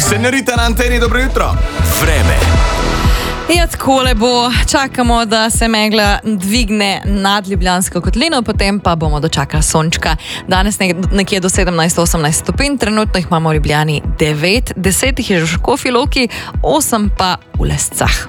Senjorita na anteni, dobro jutro. Vreme. Ja, takole bo. Čakamo, da se megla dvigne nad Ljubljansko kotlino, potem pa bomo dočakali sončka. Danes nekje do 17-18 stopinj, trenutno jih imamo v Ljubljani 9, 10 jih je že v Škofji Loki, 8 pa v Lescah.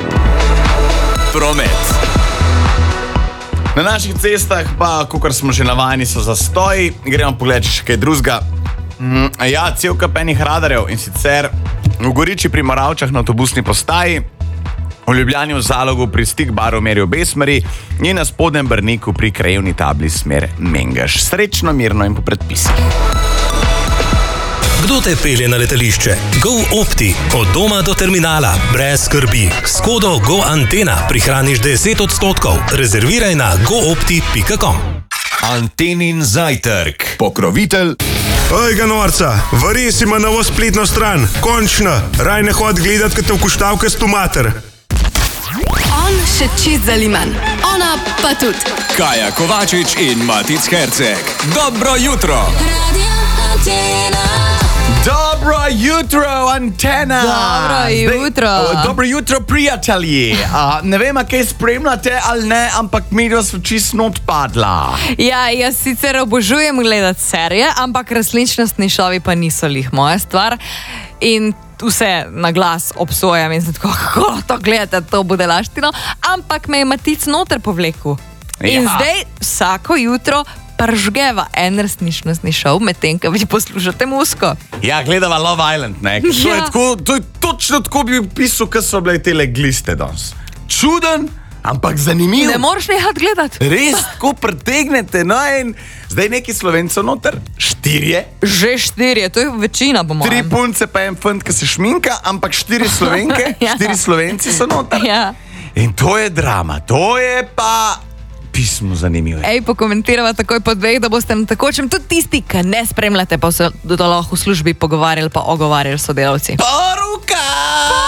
Promet. Na naših cestah pa, kakor smo že navajeni, so zastoji. Gremo pogledati še kaj drugega. Ja, cel kup enih radarjev, in sicer v Goriči pri Moravčah na avtobusni postaji, v Ljubljani v Zalogu pri Stikbaru meri obe smeri in na Spodnjem Brniku pri krajevni tabli smer Mengeš. Srečno, mirno in po predpisih. Kdo te pelje na letališče? GoOpti. Od doma do terminala. Brez skrbi. S kodo GoAntena prihraniš 10%. Rezerviraj na goopti.com. Antenin zajtrk. Pokrovitelj. Ojga norca, varis ima novo spletno stran. Končno. Raj ne hod gledat, kad te v kuštavkastu mater. On še čist zaliman. Ona pa tudi. Kaja Kovačič in Matic Herceg. Dobro jutro. Dobro jutro, antena! Dobro jutro. Dobro jutro, prijatelji! Ne vem, a kaj spremljate ali ne, ampak medija so čisto odpadla. Ja, jaz sicer obožujem gledati serije, ampak resničnostni šovi pa niso lih moja stvar. In vse na glas obsojam in sem tako, kako to gledate, to bude laštino. Ampak me je Matic noter povlekel. In zdaj vsako jutro pržgeva en resničnostni šov, medtem, ko vi poslušate musko. Ja, gledava Love Island, ne? To je točno tako bi pisal, ko so bile tele gliste danes. Čuden, ampak zanimiv. Ne moreš nehati gledati. Res, tako pretegnete, no, in zdaj neki Slovencev noter, 4. Že 4, to je večina, po mojem. 3 punce pa en fant, ki se šminka, ampak 4 Slovenke, Ja. 4 Slovenci so noter. Ja. In to je drama, to je pa pismo zanimivo. Ej, pokomentirava takoj po 2, da boste na takočem tudi tisti, ki ne spremljate, pa se do lahko v službi pogovarjali pa ogovarjali sodelavci. Poruka!